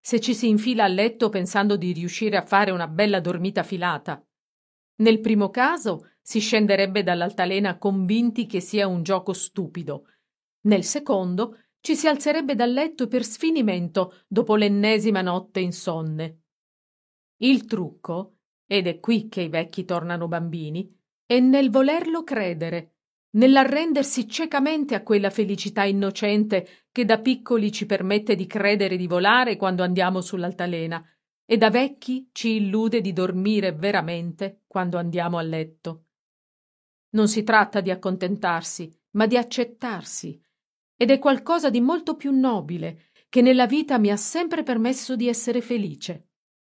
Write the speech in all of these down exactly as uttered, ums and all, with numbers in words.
se ci si infila a letto pensando di riuscire a fare una bella dormita filata. Nel primo caso si scenderebbe dall'altalena convinti che sia un gioco stupido. Nel secondo ci si alzerebbe dal letto per sfinimento dopo l'ennesima notte insonne. Il trucco, ed è qui che i vecchi tornano bambini, è nel volerlo credere, nell'arrendersi ciecamente a quella felicità innocente che da piccoli ci permette di credere di volare quando andiamo sull'altalena e da vecchi ci illude di dormire veramente quando andiamo a letto. Non si tratta di accontentarsi, ma di accettarsi, ed è qualcosa di molto più nobile che nella vita mi ha sempre permesso di essere felice.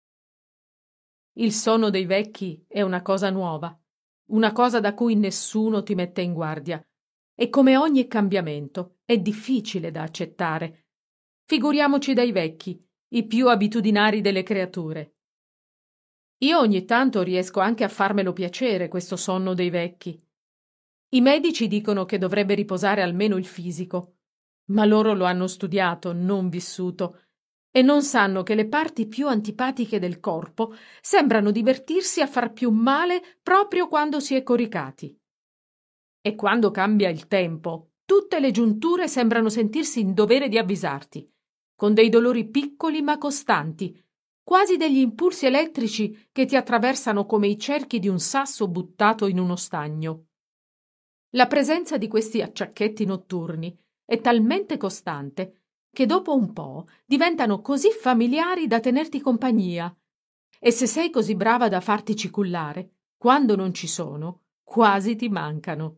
Il sonno dei vecchi è una cosa nuova, una cosa da cui nessuno ti mette in guardia, e come ogni cambiamento è difficile da accettare. Figuriamoci dai vecchi, i più abitudinari delle creature. Io ogni tanto riesco anche a farmelo piacere questo sonno dei vecchi. I medici dicono che dovrebbe riposare almeno il fisico, ma loro lo hanno studiato, non vissuto, e non sanno che le parti più antipatiche del corpo sembrano divertirsi a far più male proprio quando si è coricati. E quando cambia il tempo, tutte le giunture sembrano sentirsi in dovere di avvisarti, con dei dolori piccoli ma costanti, quasi degli impulsi elettrici che ti attraversano come i cerchi di un sasso buttato in uno stagno. La presenza di questi acciacchetti notturni è talmente costante che dopo un po' diventano così familiari da tenerti compagnia, e se sei così brava da fartici cullare, quando non ci sono, quasi ti mancano.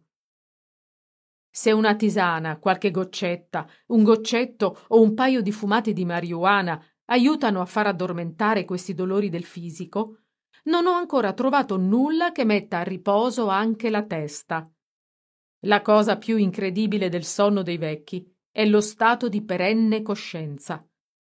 Se una tisana, qualche goccetta, un goccetto o un paio di fumati di marijuana aiutano a far addormentare questi dolori del fisico, non ho ancora trovato nulla che metta a riposo anche la testa. La cosa più incredibile del sonno dei vecchi è lo stato di perenne coscienza.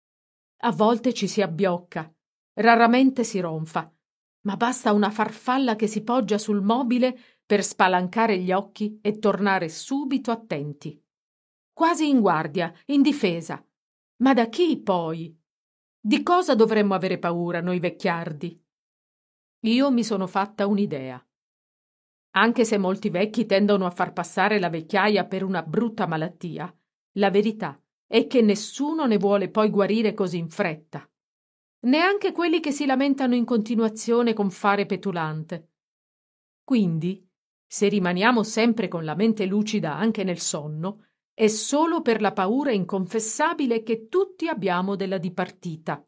A volte ci si abbiocca, raramente si ronfa, ma basta una farfalla che si poggia sul mobile per spalancare gli occhi e tornare subito attenti. Quasi in guardia, in difesa. Ma da chi poi? Di cosa dovremmo avere paura noi vecchiardi? Io mi sono fatta un'idea. Anche se molti vecchi tendono a far passare la vecchiaia per una brutta malattia, la verità è che nessuno ne vuole poi guarire così in fretta. Neanche quelli che si lamentano in continuazione con fare petulante. Quindi, se rimaniamo sempre con la mente lucida anche nel sonno, è solo per la paura inconfessabile che tutti abbiamo della dipartita.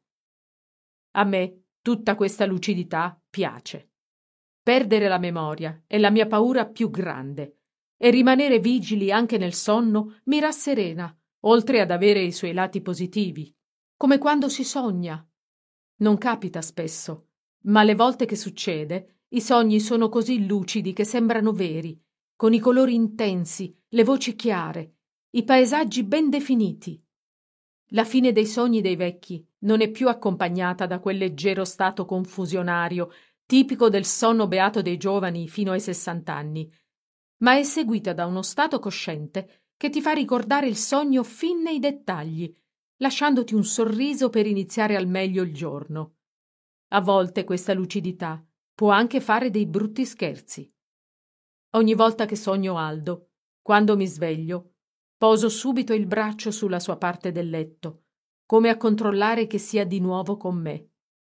A me tutta questa lucidità piace. Perdere la memoria è la mia paura più grande, e rimanere vigili anche nel sonno mi rasserena, oltre ad avere i suoi lati positivi, come quando si sogna. Non capita spesso, ma le volte che succede, i sogni sono così lucidi che sembrano veri, con i colori intensi, le voci chiare, i paesaggi ben definiti. La fine dei sogni dei vecchi non è più accompagnata da quel leggero stato confusionario tipico del sonno beato dei giovani fino ai sessant'anni, ma è seguita da uno stato cosciente che ti fa ricordare il sogno fin nei dettagli, lasciandoti un sorriso per iniziare al meglio il giorno. A volte questa lucidità può anche fare dei brutti scherzi. Ogni volta che sogno Aldo, quando mi sveglio, poso subito il braccio sulla sua parte del letto, come a controllare che sia di nuovo con me.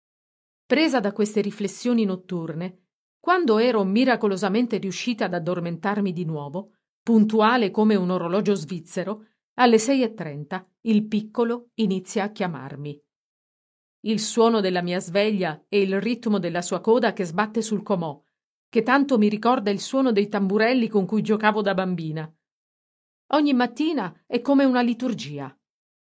Presa da queste riflessioni notturne, quando ero miracolosamente riuscita ad addormentarmi di nuovo, puntuale come un orologio svizzero, alle sei e trenta il piccolo inizia a chiamarmi. Il suono della mia sveglia e il ritmo della sua coda che sbatte sul comò, che tanto mi ricorda il suono dei tamburelli con cui giocavo da bambina. Ogni mattina è come una liturgia.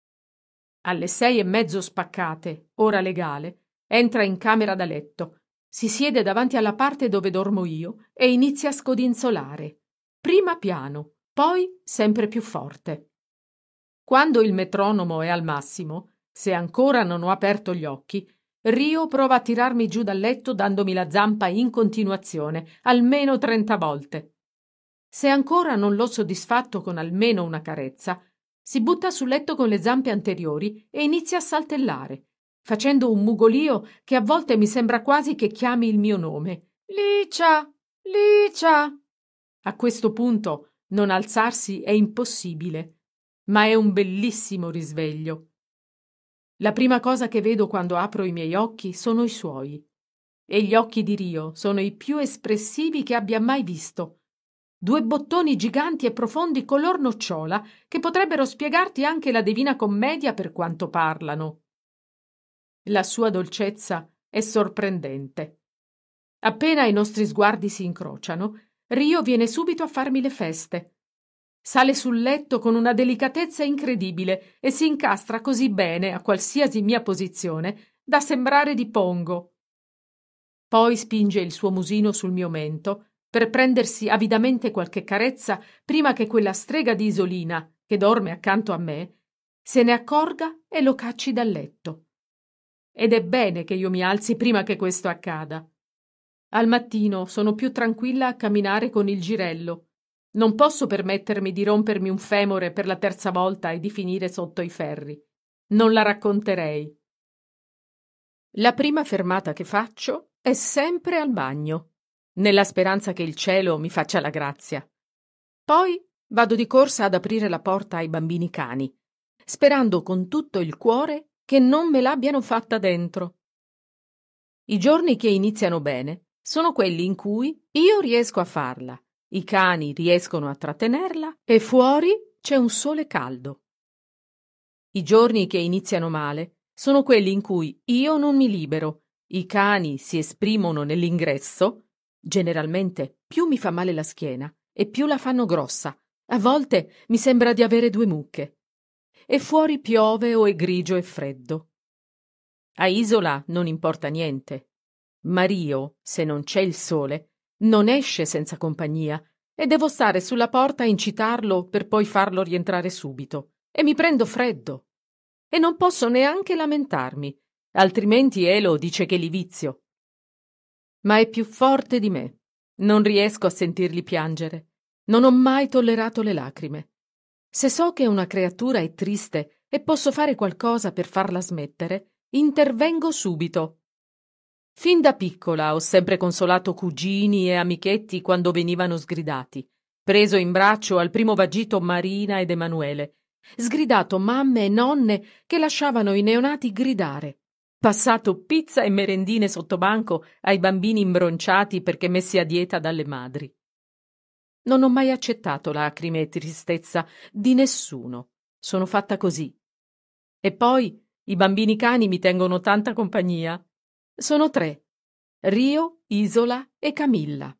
Alle sei e mezzo spaccate, ora legale, entra in camera da letto, si siede davanti alla parte dove dormo io e inizia a scodinzolare, prima piano, poi sempre più forte. Quando il metronomo è al massimo, se ancora non ho aperto gli occhi, Rio prova a tirarmi giù dal letto dandomi la zampa in continuazione, almeno trenta volte. Se ancora non l'ho soddisfatto con almeno una carezza, si butta sul letto con le zampe anteriori e inizia a saltellare, facendo un mugolio che a volte mi sembra quasi che chiami il mio nome. Licia! Licia! A questo punto non alzarsi è impossibile, ma è un bellissimo risveglio. La prima cosa che vedo quando apro i miei occhi sono i suoi. E gli occhi di Rio sono i più espressivi che abbia mai visto. Due bottoni giganti e profondi color nocciola che potrebbero spiegarti anche la Divina Commedia per quanto parlano. La sua dolcezza è sorprendente. Appena i nostri sguardi si incrociano, Rio viene subito a farmi le feste. Sale sul letto con una delicatezza incredibile e si incastra così bene a qualsiasi mia posizione da sembrare di pongo. Poi spinge il suo musino sul mio mento per prendersi avidamente qualche carezza prima che quella strega di Isolina, che dorme accanto a me, se ne accorga e lo cacci dal letto. Ed è bene che io mi alzi prima che questo accada. Al mattino sono più tranquilla a camminare con il girello. Non posso permettermi di rompermi un femore per la terza volta e di finire sotto i ferri. Non la racconterei. La prima fermata che faccio è sempre al bagno, nella speranza che il cielo mi faccia la grazia. Poi vado di corsa ad aprire la porta ai bambini cani, sperando con tutto il cuore che non me l'abbiano fatta dentro. I giorni che iniziano bene sono quelli in cui io riesco a farla, i cani riescono a trattenerla e fuori c'è un sole caldo. I giorni che iniziano male sono quelli in cui io non mi libero, i cani si esprimono nell'ingresso, generalmente più mi fa male la schiena e più la fanno grossa, a volte mi sembra di avere due mucche, e fuori piove o è grigio e freddo. A Isola non importa niente. Mario, se non c'è il sole, non esce senza compagnia e devo stare sulla porta a incitarlo per poi farlo rientrare subito. E mi prendo freddo. E non posso neanche lamentarmi, altrimenti Elo dice che li vizio. Ma è più forte di me. Non riesco a sentirli piangere. Non ho mai tollerato le lacrime. Se so che una creatura è triste e posso fare qualcosa per farla smettere, intervengo subito. Fin da piccola ho sempre consolato cugini e amichetti quando venivano sgridati, preso in braccio al primo vagito Marina ed Emanuele, sgridato mamme e nonne che lasciavano i neonati gridare, passato pizza e merendine sotto banco ai bambini imbronciati perché messi a dieta dalle madri. Non ho mai accettato lacrime e tristezza di nessuno. Sono fatta così. E poi i bambini cani mi tengono tanta compagnia. Sono tre: Rio, Isola e Camilla.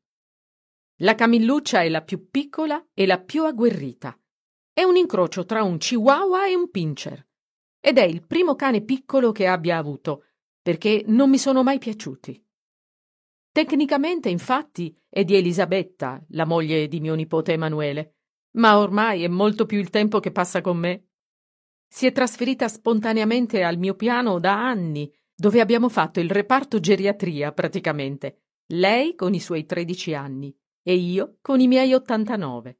La Camilluccia è la più piccola e la più agguerrita. È un incrocio tra un chihuahua e un pincher. Ed è il primo cane piccolo che abbia avuto, perché non mi sono mai piaciuti. Tecnicamente, infatti, è di Elisabetta, la moglie di mio nipote Emanuele, ma ormai è molto più il tempo che passa con me. Si è trasferita spontaneamente al mio piano da anni, dove abbiamo fatto il reparto geriatria praticamente, lei con i suoi tredici anni e io con i miei ottantanove.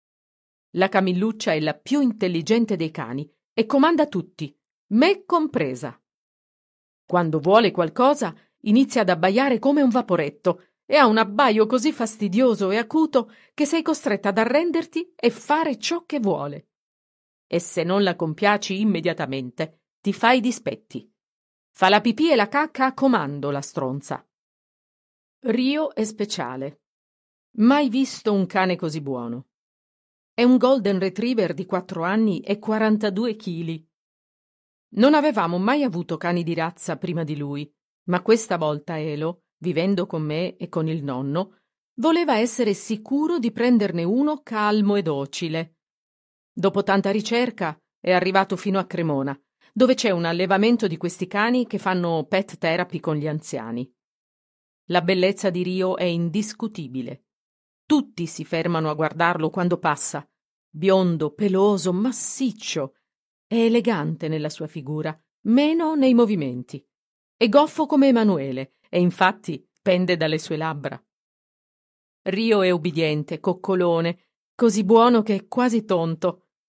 La Camilluccia è la più intelligente dei cani e comanda tutti, me compresa. Quando vuole qualcosa inizia ad abbaiare come un vaporetto e ha un abbaio così fastidioso e acuto che sei costretta ad arrenderti e fare ciò che vuole. E se non la compiaci immediatamente, ti fa i dispetti. Fa la pipì e la cacca a comando, la stronza. Rio è speciale. Mai visto un cane così buono. È un golden retriever di quattro anni e quarantadue chili. Non avevamo mai avuto cani di razza prima di lui, ma questa volta Elo, vivendo con me e con il nonno, voleva essere sicuro di prenderne uno calmo e docile. Dopo tanta ricerca è arrivato fino a Cremona, dove c'è un allevamento di questi cani che fanno pet therapy con gli anziani. La bellezza di Rio è indiscutibile. Tutti si fermano a guardarlo quando passa. Biondo, peloso, massiccio. È elegante nella sua figura, meno nei movimenti. È goffo come Emanuele e infatti pende dalle sue labbra. Rio è ubbidiente, coccolone, così buono che è quasi tonto.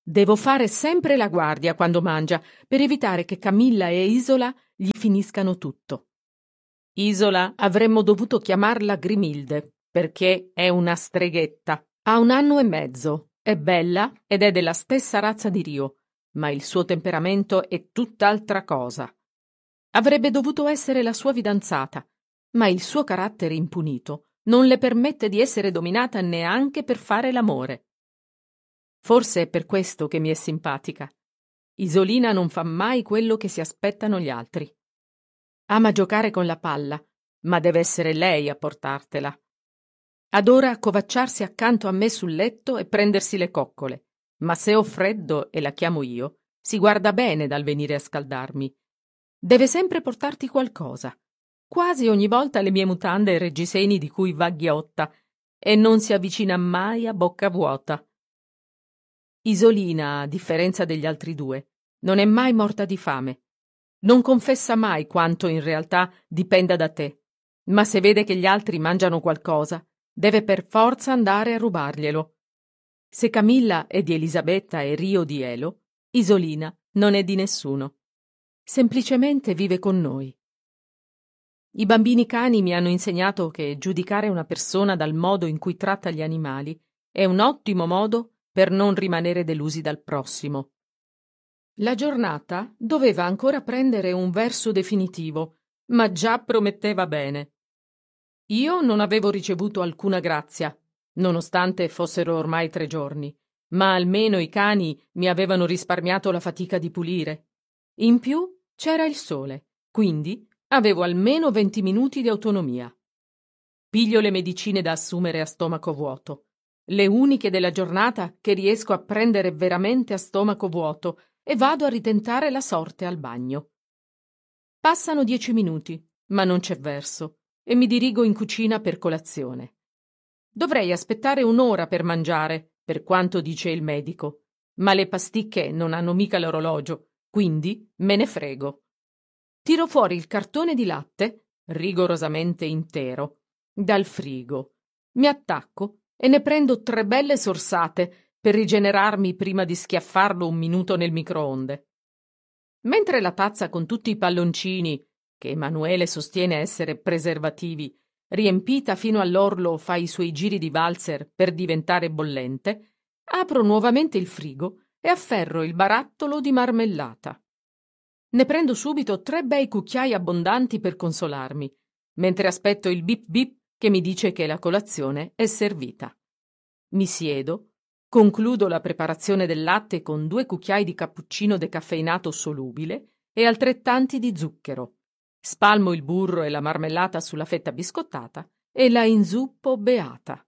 Devo fare sempre la guardia quando mangia, per evitare che Camilla e Isola gli finiscano tutto. Isola avremmo dovuto chiamarla Grimilde, perché è una streghetta. Ha un anno e mezzo, è bella ed è della stessa razza di Rio, ma il suo temperamento è tutt'altra cosa. Avrebbe dovuto essere la sua fidanzata, ma il suo carattere impunito non le permette di essere dominata neanche per fare l'amore. Forse è per questo che mi è simpatica. Isolina non fa mai quello che si aspettano gli altri. Ama giocare con la palla, ma deve essere lei a portartela. Adora accovacciarsi accanto a me sul letto e prendersi le coccole, ma se ho freddo e la chiamo io, si guarda bene dal venire a scaldarmi. Deve sempre portarti qualcosa. Quasi ogni volta le mie mutande e reggiseni di cui va ghiotta, e non si avvicina mai a bocca vuota. Isolina, a differenza degli altri due, non è mai morta di fame. Non confessa mai quanto in realtà dipenda da te, ma se vede che gli altri mangiano qualcosa, deve per forza andare a rubarglielo. Se Camilla è di Elisabetta e Rio di Elo, Isolina non è di nessuno. Semplicemente vive con noi. I bambini cani mi hanno insegnato che giudicare una persona dal modo in cui tratta gli animali è un ottimo modo per non rimanere delusi dal prossimo. La giornata doveva ancora prendere un verso definitivo, ma già prometteva bene. Io non avevo ricevuto alcuna grazia, nonostante fossero ormai tre giorni, ma almeno i cani mi avevano risparmiato la fatica di pulire. In più c'era il sole, quindi avevo almeno venti minuti di autonomia. Piglio le medicine da assumere a stomaco vuoto, le uniche della giornata che riesco a prendere veramente a stomaco vuoto, e vado a ritentare la sorte al bagno. Passano dieci minuti, ma non c'è verso, e mi dirigo in cucina per colazione. Dovrei aspettare un'ora per mangiare, per quanto dice il medico, ma le pasticche non hanno mica l'orologio, quindi me ne frego. Tiro fuori il cartone di latte, rigorosamente intero, dal frigo. Mi attacco e ne prendo tre belle sorsate per rigenerarmi prima di schiaffarlo un minuto nel microonde. Mentre la tazza con tutti i palloncini, che Emanuele sostiene essere preservativi, riempita fino all'orlo fa i suoi giri di valzer per diventare bollente, apro nuovamente il frigo e afferro il barattolo di marmellata. Ne prendo subito tre bei cucchiai abbondanti per consolarmi, mentre aspetto il bip bip che mi dice che la colazione è servita. Mi siedo, concludo la preparazione del latte con due cucchiai di cappuccino decaffeinato solubile e altrettanti di zucchero. Spalmo il burro e la marmellata sulla fetta biscottata e la inzuppo beata.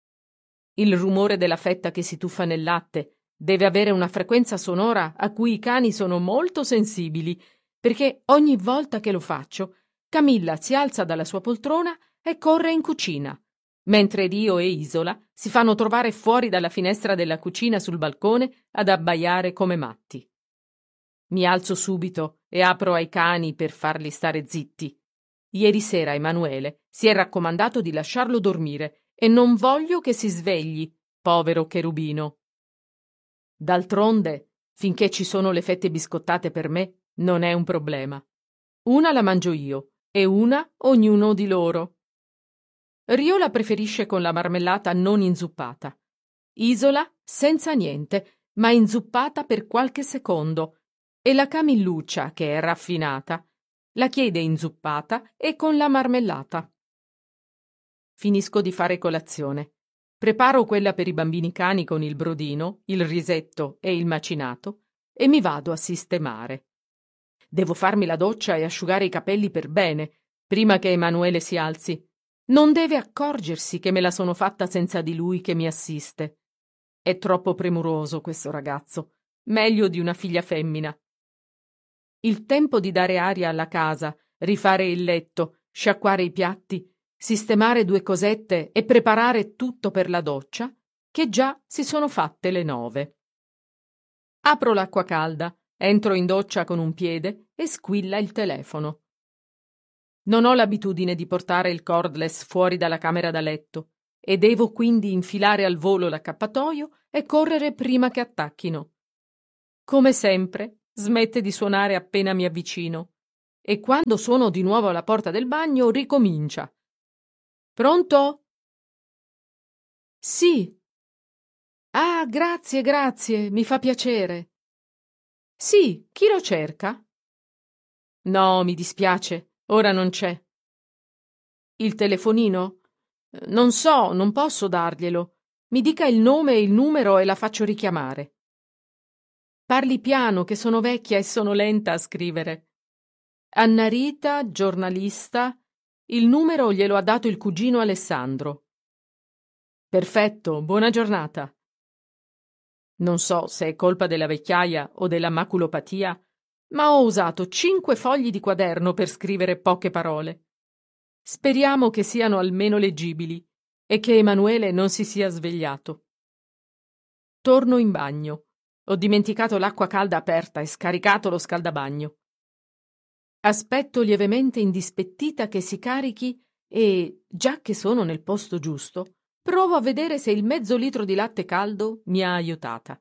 Il rumore della fetta che si tuffa nel latte deve avere una frequenza sonora a cui i cani sono molto sensibili, perché ogni volta che lo faccio, Camilla si alza dalla sua poltrona e corre in cucina, mentre Rio e Isola si fanno trovare fuori dalla finestra della cucina sul balcone ad abbaiare come matti. Mi alzo subito e apro ai cani per farli stare zitti. Ieri sera Emanuele si è raccomandato di lasciarlo dormire e non voglio che si svegli, povero cherubino. D'altronde, finché ci sono le fette biscottate per me, non è un problema. Una la mangio io e una ognuno di loro. Rio la preferisce con la marmellata non inzuppata. Isola senza niente, ma inzuppata per qualche secondo, e la Camilluccia, che è raffinata, la chiede inzuppata e con la marmellata. Finisco di fare colazione. Preparo quella per i bambini cani con il brodino, il risetto e il macinato e mi vado a sistemare. Devo farmi la doccia e asciugare i capelli per bene, prima che Emanuele si alzi. Non deve accorgersi che me la sono fatta senza di lui che mi assiste. È troppo premuroso questo ragazzo, meglio di una figlia femmina. Il tempo di dare aria alla casa, rifare il letto, sciacquare i piatti, sistemare due cosette e preparare tutto per la doccia, che già si sono fatte le nove. Apro l'acqua calda, entro in doccia con un piede e squilla il telefono. Non ho l'abitudine di portare il cordless fuori dalla camera da letto e devo quindi infilare al volo l'accappatoio e correre prima che attacchino. Come sempre, smette di suonare appena mi avvicino e quando suono di nuovo alla porta del bagno ricomincia. Pronto? Sì. Ah, grazie, grazie, mi fa piacere. Sì, chi lo cerca? No, mi dispiace, ora non c'è. Il telefonino? Eh, Non so, non posso darglielo. Mi dica il nome e il numero e la faccio richiamare. Parli piano, che sono vecchia e sono lenta a scrivere. Anna Rita, giornalista. Il numero glielo ha dato il cugino Alessandro. Perfetto, buona giornata. Non so se è colpa della vecchiaia o della maculopatia, ma ho usato cinque fogli di quaderno per scrivere poche parole. Speriamo che siano almeno leggibili e che Emanuele non si sia svegliato. Torno in bagno. Ho dimenticato l'acqua calda aperta e scaricato lo scaldabagno. Aspetto lievemente indispettita che si carichi e, già che sono nel posto giusto, provo a vedere se il mezzo litro di latte caldo mi ha aiutata.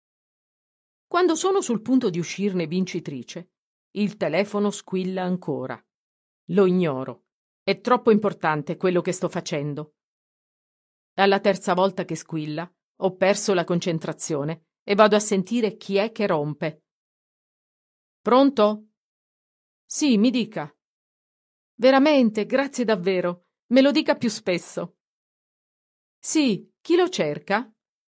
Quando sono sul punto di uscirne vincitrice, il telefono squilla ancora. Lo ignoro. È troppo importante quello che sto facendo. Alla terza volta che squilla, ho perso la concentrazione e vado a sentire chi è che rompe. Pronto? Sì, mi dica. Veramente, grazie davvero. Me lo dica più spesso. Sì, chi lo cerca?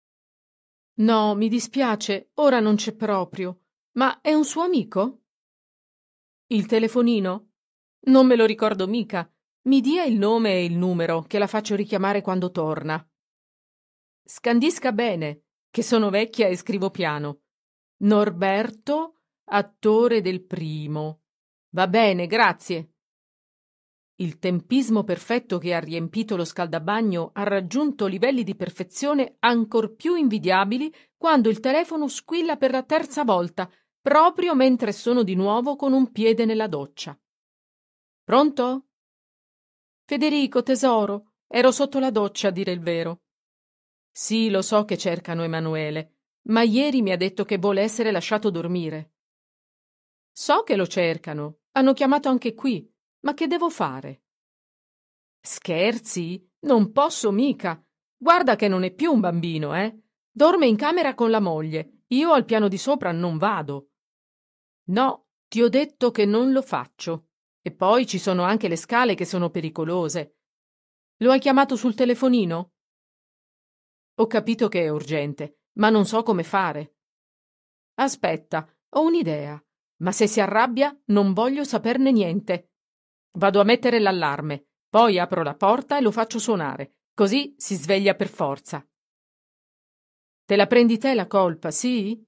No, mi dispiace, ora non c'è proprio. Ma è un suo amico? Il telefonino? Non me lo ricordo mica. Mi dia il nome e il numero, che la faccio richiamare quando torna. Scandisca bene, che sono vecchia e scrivo piano. Norberto, attore del primo. Va bene, grazie. Il tempismo perfetto che ha riempito lo scaldabagno ha raggiunto livelli di perfezione ancor più invidiabili quando il telefono squilla per la terza volta, proprio mentre sono di nuovo con un piede nella doccia. Pronto? Federico, tesoro, ero sotto la doccia, a dire il vero. Sì, lo so che cercano Emanuele, ma ieri mi ha detto che vuole essere lasciato dormire. So che lo cercano, hanno chiamato anche qui, ma che devo fare? Scherzi? Non posso mica. Guarda che non è più un bambino, eh? Dorme in camera con la moglie. Io al piano di sopra non vado. No, ti ho detto che non lo faccio. E poi ci sono anche le scale che sono pericolose. Lo hai chiamato sul telefonino? Ho capito che è urgente, ma non so come fare. Aspetta, ho un'idea. Ma se si arrabbia, non voglio saperne niente. Vado a mettere l'allarme, poi apro la porta e lo faccio suonare, così si sveglia per forza. Te la prendi te la colpa, sì?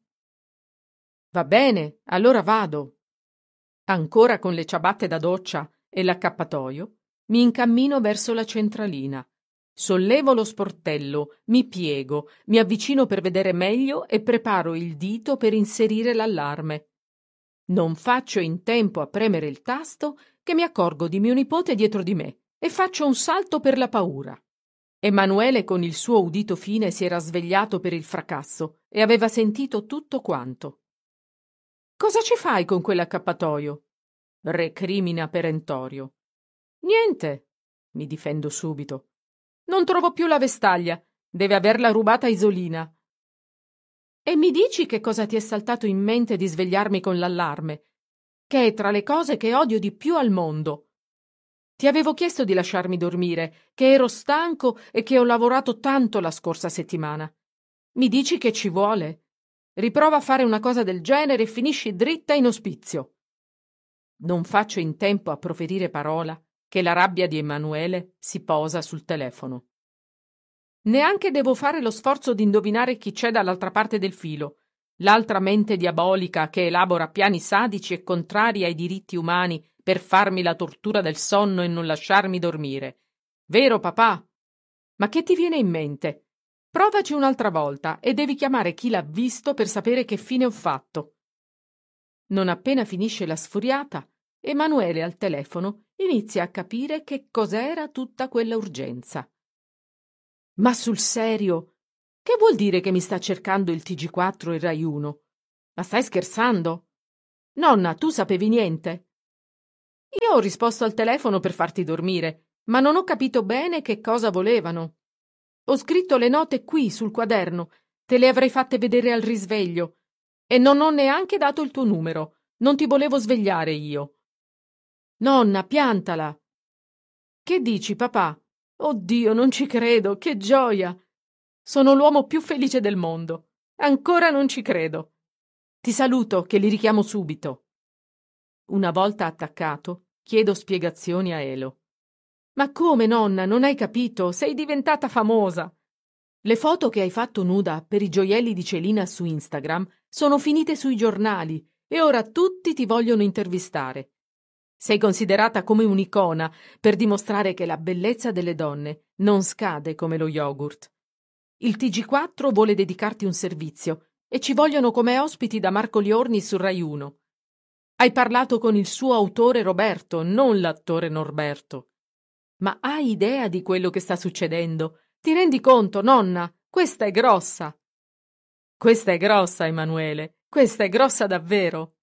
Va bene, allora vado. Ancora con le ciabatte da doccia e l'accappatoio, mi incammino verso la centralina. Sollevo lo sportello, mi piego, mi avvicino per vedere meglio e preparo il dito per inserire l'allarme. Non faccio in tempo a premere il tasto che mi accorgo di mio nipote dietro di me e faccio un salto per la paura. Emanuele con il suo udito fine si era svegliato per il fracasso e aveva sentito tutto quanto. Cosa ci fai con quell'accappatoio? Recrimina perentorio. Niente, mi difendo subito. Non trovo più la vestaglia. Deve averla rubata Isolina. E mi dici che cosa ti è saltato in mente di svegliarmi con l'allarme, che è tra le cose che odio di più al mondo. Ti avevo chiesto di lasciarmi dormire, che ero stanco e che ho lavorato tanto la scorsa settimana. Mi dici che ci vuole? Riprova a fare una cosa del genere e finisci dritta in ospizio. Non faccio in tempo a proferire parola che la rabbia di Emanuele si posa sul telefono. Neanche devo fare lo sforzo di indovinare chi c'è dall'altra parte del filo, l'altra mente diabolica che elabora piani sadici e contrari ai diritti umani per farmi la tortura del sonno e non lasciarmi dormire. Vero, papà? Ma che ti viene in mente? Provaci un'altra volta e devi chiamare chi l'ha visto per sapere che fine ho fatto. Non appena finisce la sfuriata, Emanuele al telefono inizia a capire che cos'era tutta quella urgenza. Ma sul serio? Che vuol dire che mi sta cercando il T G quattro e Rai uno? Ma stai scherzando? Nonna, tu sapevi niente? Io ho risposto al telefono per farti dormire, ma non ho capito bene che cosa volevano. Ho scritto le note qui sul quaderno, te le avrei fatte vedere al risveglio, e non ho neanche dato il tuo numero. Non ti volevo svegliare io. Nonna, piantala. Che dici, papà? Oddio, non ci credo, che gioia! Sono l'uomo più felice del mondo. Ancora non ci credo. Ti saluto, che li richiamo subito. Una volta attaccato, chiedo spiegazioni a Elo. Ma come, nonna, non hai capito? Sei diventata famosa. Le foto che hai fatto nuda per i gioielli di Celina su Instagram sono finite sui giornali e ora tutti ti vogliono intervistare. Sei considerata come un'icona per dimostrare che la bellezza delle donne non scade come lo yogurt. Il T G quattro vuole dedicarti un servizio e ci vogliono come ospiti da Marco Liorni su Rai uno. Hai parlato con il suo autore Roberto, non l'attore Norberto. Ma hai idea di quello che sta succedendo? Ti rendi conto, nonna? Questa è grossa. Questa è grossa, Emanuele. Questa è grossa davvero.